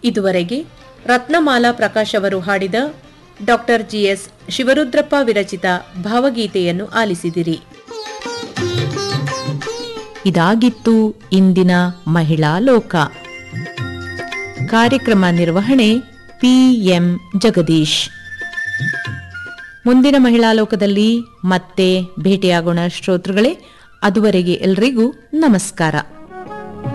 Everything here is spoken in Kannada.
ಇದುವರೆಗೆ ರತ್ನಮಾಲಾ ಪ್ರಕಾಶ್ ಅವರು ಹಾಡಿದ ಡಾಕ್ಟರ್ ಜಿಎಸ್ ಶಿವರುದ್ರಪ್ಪ ವಿರಚಿತ ಭಾವಗೀತೆಯನ್ನು ಆಲಿಸಿದಿರಿ. ಇದಾಗಿತ್ತು ಇಂದಿನ ಮಹಿಳಾ ಲೋಕ. ಕಾರ್ಯಕ್ರಮ ನಿರ್ವಹಣೆ ಪಿಎಂ ಜಗದೀಶ್. ಮುಂದಿನ ಮಹಿಳಾ ಲೋಕದಲ್ಲಿ ಮತ್ತೆ ಭೇಟಿಯಾಗೋಣ ಶ್ರೋತೃಗಳೇ. ಅದುವರೆಗೆ ಎಲ್ರಿಗೂ ನಮಸ್ಕಾರ.